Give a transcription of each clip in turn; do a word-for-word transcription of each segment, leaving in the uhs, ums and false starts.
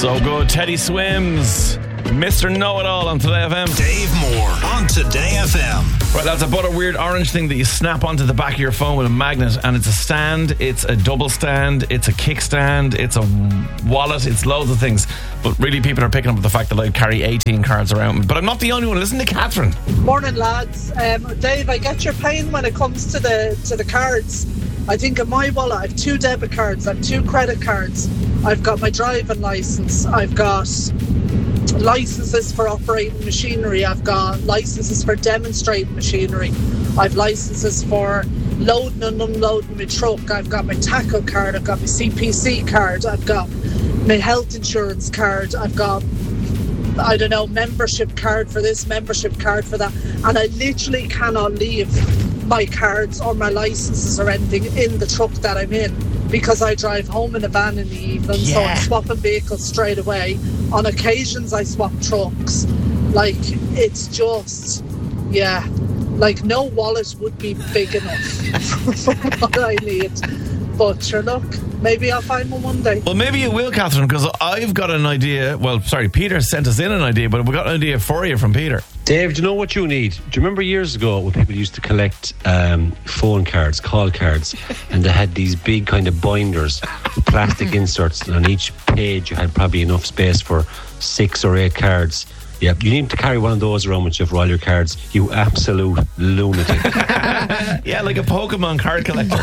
So good. Teddy Swims, Mister Know-It-All on Today F M. Dave Moore on Today F M. Right, lads, I bought a weird orange thing that you snap onto the back of your phone with a magnet, and it's a stand, it's a double stand, it's a kickstand, it's a wallet, it's loads of things. But really, people are picking up the fact that I carry eighteen cards around me. But I'm not the only one. Listen to Catherine. Morning, lads. Um, Dave, I get your pain when it comes to the to the cards. I think in my wallet, I have two debit cards, I have two credit cards, I've got my driving licence, I've got licences for operating machinery, I've got licences for demonstrating machinery, I've licences for loading and unloading my truck, I've got my taco card, I've got my C P C card, I've got my health insurance card, I've got, I don't know, membership card for this, membership card for that, and I literally cannot leave my cards or my licenses or anything in the truck that I'm in, because I drive home in a van in the evening, yeah. So I'm swapping vehicles straight away. On occasions I swap trucks. Like, it's just, yeah, like no wallet would be big enough for what I need. But sure, look, maybe I'll find one one day. Well, maybe you will, Catherine, because I've got an idea. Well, sorry, Peter sent us in an idea, but we've got an idea for you from Peter. Dave, do you know what you need? Do you remember years ago when people used to collect um, phone cards, call cards, and they had these big kind of binders, plastic inserts, and on each page you had probably enough space for six or eight cards. Yeah, you need to carry one of those around with you for all your cards, you absolute lunatic. Yeah, like a Pokemon card collector.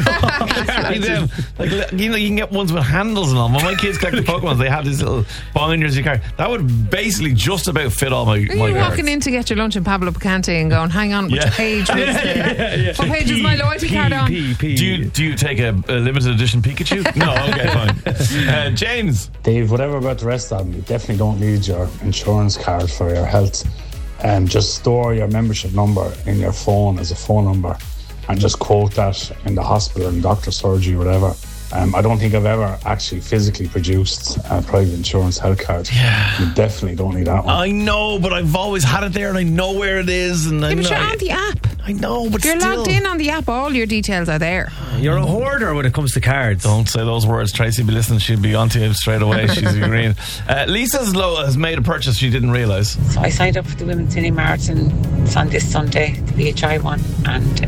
Carry them. Like, you know, you can get ones with handles and all. When my kids collect the Pokemons, they have these little binders you carry. That would basically just about fit all my, Are my you cards. walking in to get your lunch in Pablo Picante and going, hang on, which Yeah. page was Yeah, yeah, yeah. What page is my loyalty P, card on? P, P. Do you, do you take a, a limited edition Pikachu? No, okay, fine. Uh, James. Dave, whatever about the rest of them, you definitely don't need your insurance card for your health. Um, just store your membership number in your phone as a phone number and just quote that in the hospital and doctor surgery, whatever. Um, I don't think I've ever actually physically produced a private insurance health card. Yeah. You definitely don't need that one. I know, but I've always had it there and I know where it is. And I Yeah, but know, you're on the app. I know, but If you're still. logged in on the app, all your details are there. You're a hoarder when it comes to cards. Don't say those words. Tracy be listening. She'll be onto you straight away. She's agreeing. Uh, Lisa's Lola has made a purchase she didn't realise. So I signed up for the Women's City Marathon on this Sunday, the B H I one, and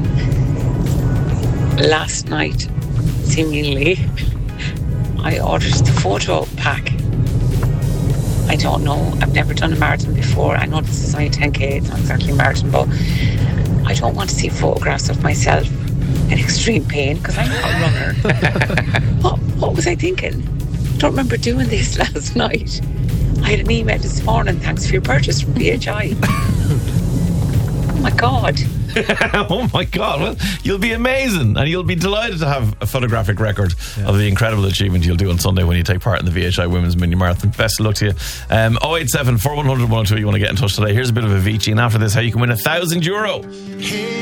um, last night, seemingly, I ordered the photo pack. I don't know. I've never done a marathon before. I know this is only ten K. It's not exactly a marathon, but I don't want to see photographs of myself in extreme pain because I'm not a runner. what, what was I thinking? Don't remember doing this last night. I had an email this morning. Thanks for your purchase from B H I. Oh my God. Oh my God. Well, you'll be amazing and you'll be delighted to have a photographic record yeah. of the incredible achievement you'll do on Sunday when you take part in the V H I Women's Mini Marathon. Best of luck to you. Um, oh eight seven, four one zero zero, one oh two, you want to get in touch today. Here's a bit of Avicii, and after this, how you can win a thousand euro.